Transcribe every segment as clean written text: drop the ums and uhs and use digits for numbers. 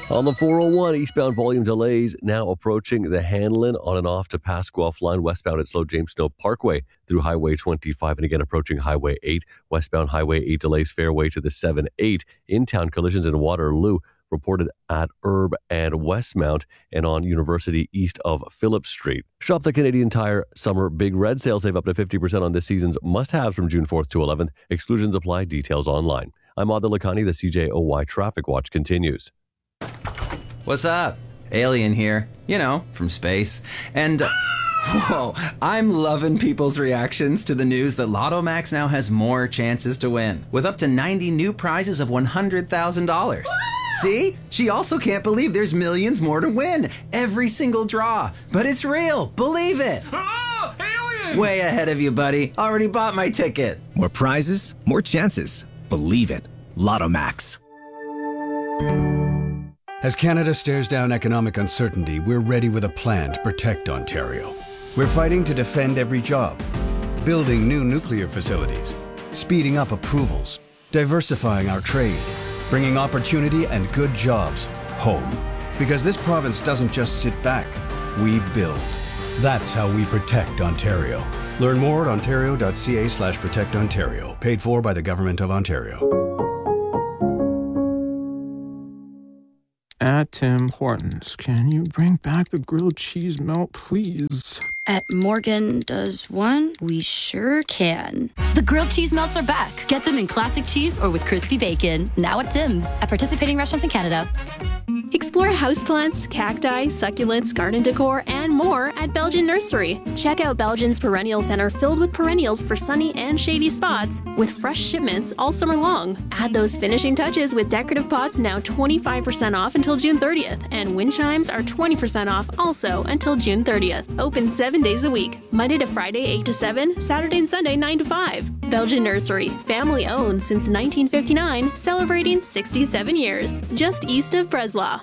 On the 401, eastbound volume delays now approaching the Hanlon on and off to Pasquoff line, westbound at Slow James Snow Parkway through Highway 25, and again approaching Highway 8. Westbound Highway 8 delays fairway to the 7-8. In-town collisions in Waterloo reported at Herb and Westmount and on University east of Phillip Street. Shop the Canadian Tire Summer Big Red Sale. Save up to 50% on this season's must-haves from June 4th to 11th. Exclusions apply. Details online. I'm Adil Lakhani. The CJOY Traffic Watch continues. What's up? Alien here. You know, from space. And, whoa, I'm loving people's reactions to the news that Lotto Max now has more chances to win, with up to 90 new prizes of $100,000. See? She also can't believe there's millions more to win. Every single draw. But it's real. Believe it. Oh, alien! Way ahead of you, buddy. Already bought my ticket. More prizes, more chances. Believe it. Lotto Max. As Canada stares down economic uncertainty, we're ready with a plan to protect Ontario. We're fighting to defend every job, building new nuclear facilities, speeding up approvals, diversifying our trade, bringing opportunity and good jobs home. Because this province doesn't just sit back, we build. That's how we protect Ontario. Learn more at ontario.ca/protectontario. Paid for by the Government of Ontario. At Tim Hortons, can you bring back the grilled cheese melt, please? At Morgan Does One, we sure can. The grilled cheese melts are back. Get them in classic cheese or with crispy bacon. Now at Tim's, at participating restaurants in Canada. Explore houseplants, cacti, succulents, garden decor, and more at Belgian Nursery. Check out Belgian's perennial center filled with perennials for sunny and shady spots with fresh shipments all summer long. Add those finishing touches with decorative pots now 25% off until June 30th, and wind chimes are 20% off also until June 30th. Open 7 days a week, Monday to Friday 8 to 7, Saturday and Sunday 9 to 5. Belgian Nursery, family owned since 1959, celebrating 67 years, just east of Breslau.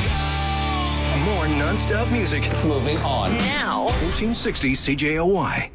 More non-stop music. Moving on. Now. 1460 CJOY.